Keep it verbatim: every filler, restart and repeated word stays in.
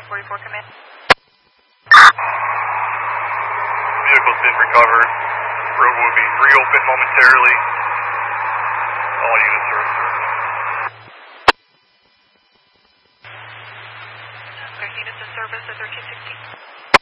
one forty-four command. Vehicle's been recovered. Road will be reopened momentarily. All units are observed. Okay, units in service at thirteen sixteen.